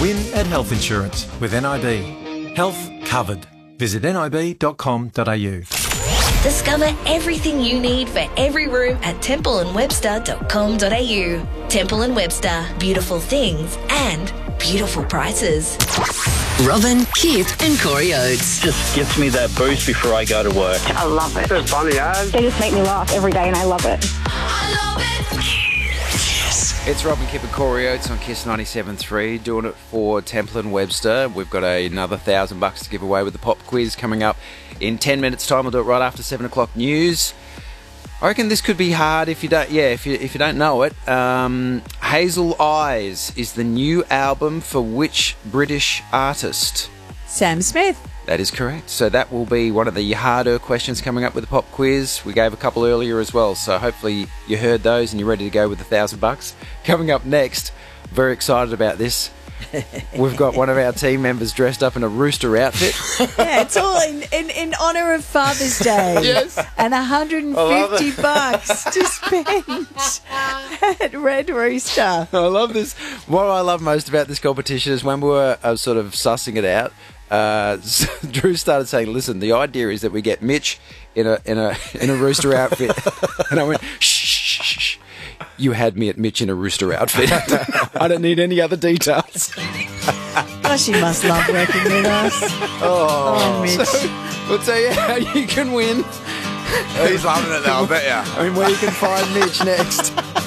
Win at Health Insurance with NIB. Health covered. Visit nib.com.au. Discover everything you need for every room at templeandwebster.com.au. Temple & Webster. Beautiful things and beautiful prices. Robin, Kip and Corey Oates. Just gets me that boost before I go to work. I love it. It's funny, eh? They just make me laugh every day and I love it. I love it. It's Robin, Kip and Corey Oates on Kiss 97.3, doing it for Temple & Webster. We've got another $1,000 to give away with the pop quiz coming up in 10 minutes' time. We'll do it right after 7 o'clock news. I reckon this could be hard if you don't. If you don't know it. Hazel Eyes is the new album for which British artist? Sam Smith. That is correct. So that will be one of the harder questions coming up with the pop quiz. We gave a couple earlier as well, so hopefully you heard those and you're ready to go with the $1,000. Coming up next, very excited about this. We've got one of our team members dressed up in a rooster outfit. Yeah, it's all in honour of Father's Day. Yes. And $150 to spend at Red Rooster. I love this. What I love most about this competition is when we were sort of sussing it out, Drew started saying, listen, the idea is that we get Mitch in a rooster outfit. And I went, shh. You had me at Mitch in a rooster outfit. I don't need any other details. Gosh, you must love working with us. Oh Mitch. So, we'll tell you how you can win. He's loving it though, I bet ya. I mean, where you can find Mitch next.